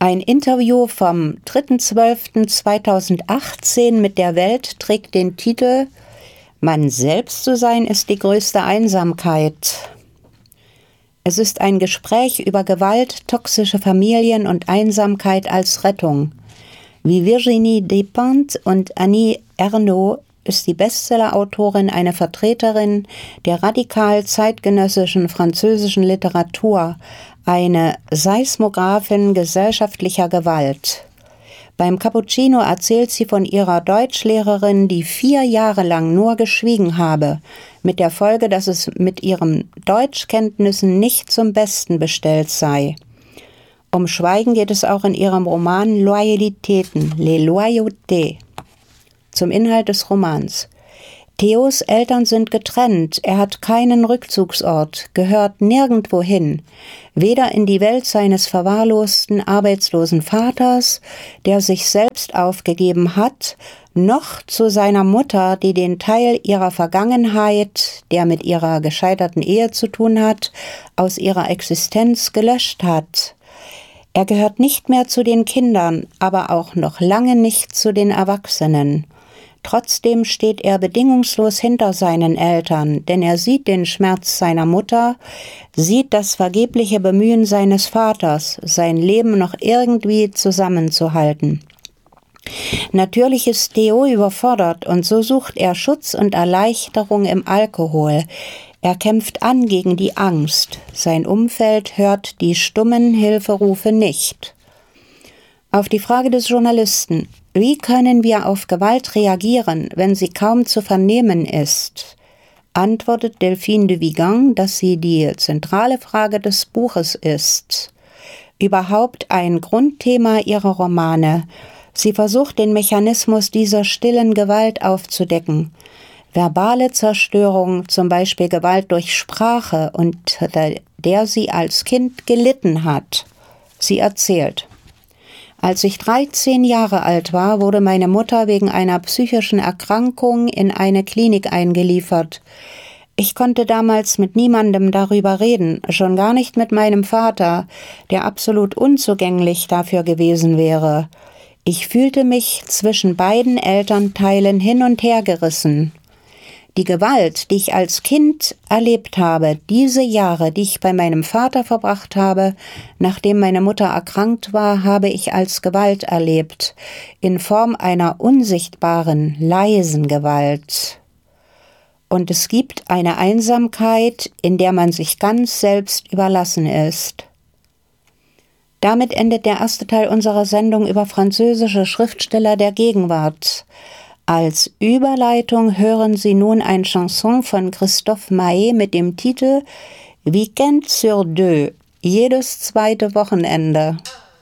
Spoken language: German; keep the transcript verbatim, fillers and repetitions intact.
Ein Interview vom dritter zwölfter zweitausendachtzehn mit der Welt trägt den Titel »Man selbst zu sein ist die größte Einsamkeit«. Es ist ein Gespräch über Gewalt, toxische Familien und Einsamkeit als Rettung. Wie Virginie Despentes und Annie Ernaux ist die Bestsellerautorin eine Vertreterin der radikal zeitgenössischen französischen Literatur, eine Seismographin gesellschaftlicher Gewalt. Beim Cappuccino erzählt sie von ihrer Deutschlehrerin, die vier Jahre lang nur geschwiegen habe, mit der Folge, dass es mit ihren Deutschkenntnissen nicht zum Besten bestellt sei. Um Schweigen geht es auch in ihrem Roman Loyalitäten, Les Loyautés. Zum Inhalt des Romans. Theos Eltern sind getrennt, er hat keinen Rückzugsort, gehört nirgendwo hin, weder in die Welt seines verwahrlosten, arbeitslosen Vaters, der sich selbst aufgegeben hat, noch zu seiner Mutter, die den Teil ihrer Vergangenheit, der mit ihrer gescheiterten Ehe zu tun hat, aus ihrer Existenz gelöscht hat. Er gehört nicht mehr zu den Kindern, aber auch noch lange nicht zu den Erwachsenen. Trotzdem steht er bedingungslos hinter seinen Eltern, denn er sieht den Schmerz seiner Mutter, sieht das vergebliche Bemühen seines Vaters, sein Leben noch irgendwie zusammenzuhalten. Natürlich ist Theo überfordert und so sucht er Schutz und Erleichterung im Alkohol. Er kämpft an gegen die Angst. Sein Umfeld hört die stummen Hilferufe nicht. Auf die Frage des Journalisten, wie können wir auf Gewalt reagieren, wenn sie kaum zu vernehmen ist, antwortet Delphine de Vigan, dass sie die zentrale Frage des Buches ist. Überhaupt ein Grundthema ihrer Romane. Sie versucht, den Mechanismus dieser stillen Gewalt aufzudecken. Verbale Zerstörung, zum Beispiel Gewalt durch Sprache, unter der sie als Kind gelitten hat. Sie erzählt: Als ich dreizehn Jahre alt war, wurde meine Mutter wegen einer psychischen Erkrankung in eine Klinik eingeliefert. Ich konnte damals mit niemandem darüber reden, schon gar nicht mit meinem Vater, der absolut unzugänglich dafür gewesen wäre. Ich fühlte mich zwischen beiden Elternteilen hin und her gerissen. Die Gewalt, die ich als Kind erlebt habe, diese Jahre, die ich bei meinem Vater verbracht habe, nachdem meine Mutter erkrankt war, habe ich als Gewalt erlebt, in Form einer unsichtbaren, leisen Gewalt. Und es gibt eine Einsamkeit, in der man sich ganz selbst überlassen ist. Damit endet der erste Teil unserer Sendung über französische Schriftsteller der Gegenwart. Als Überleitung hören Sie nun ein Chanson von Christophe Maé mit dem Titel Weekend sur deux, jedes zweite Wochenende.